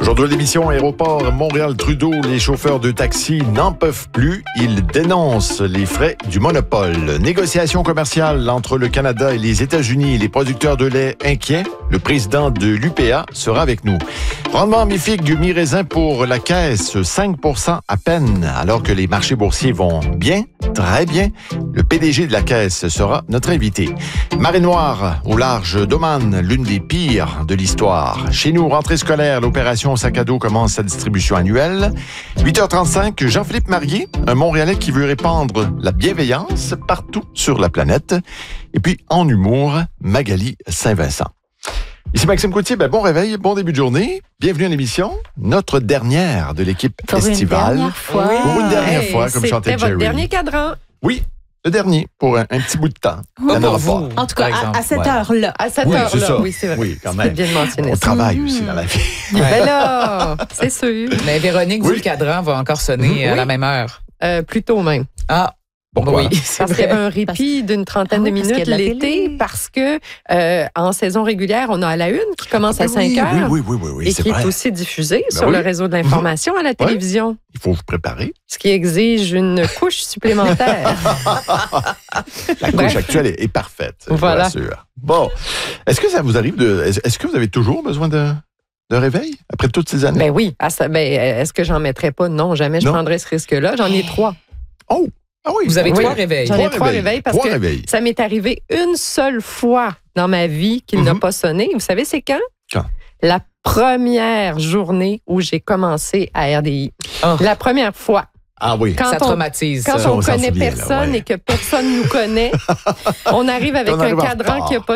Aujourd'hui, l'émission Aéroport Montréal-Trudeau, les chauffeurs de taxi n'en peuvent plus. Ils dénoncent les frais du monopole. Négociation commerciale entre le Canada et les États-Unis. Les producteurs de lait inquiets. Le président de l'UPA sera avec nous. Rendement mi-figue, mi-raisin pour la caisse, 5% à peine, alors que les marchés boursiers vont bien, très bien. Le PDG de la caisse sera notre invité. Marée noire au large d'Oman, l'une des pires de l'histoire. Chez nous, rentrée scolaire, l'opération Sac à dos commence sa distribution annuelle. 8h35, Jean-Philippe Marié, un Montréalais qui veut répandre la bienveillance partout sur la planète. Et puis, en humour, Magali Saint-Vincent. Ici Maxime Coutier, bon réveil, bon début de journée. Bienvenue à l'émission, notre dernière de l'équipe estivale. Pour une dernière fois, comme chantait Jerry. C'était votre dernier cadran. Oui, le dernier, pour un petit bout de temps. Il y en aura pas. En tout cas, à cette heure-là. À cette Oui, heure-là, c'est ça. oui, c'est vrai. Oui, quand C'est même. bien mentionné. On travaille aussi dans la vie. Ben là, c'est sûr. Mais Véronique, vous, le cadran va encore sonner à la même heure. Plus tôt même. Ah, Pourquoi? oui, Parce c'est qu'il y avait vrai. un répit d'une trentaine de parce qu'il y a minutes de la l'été, télé. parce que en saison régulière, on a à la une qui commence à 5 heures. Oui, Et c'est qui vrai. est aussi diffusée Ben sur oui. le réseau de l'information à la télévision, Il faut vous préparer. ce qui exige une couche supplémentaire. La couche actuelle est parfaite, Voilà. je vous rassure. Bon, est-ce que ça vous arrive Est-ce que vous avez toujours besoin de réveil après toutes ces années? Ben oui. Est-ce que j'en mettrais pas? Non, jamais je Non. prendrais ce risque-là. J'en ai 3. Oh! Ah oui! Vous avez Oui. 3 réveils. J'en ai 3 réveils parce Trois que réveils. ça m'est arrivé une seule fois dans ma vie qu'il n'a pas sonné. Vous savez, c'est quand? Quand? La première journée où j'ai commencé à RDI. Oh. La première fois. Ah oui. Quand Ça on, traumatise. quand ça. on on s'en connaît souvient, là, personne ouais. et que personne nous connaît, on arrive avec On un arrive en cadran retard. qui n'a pas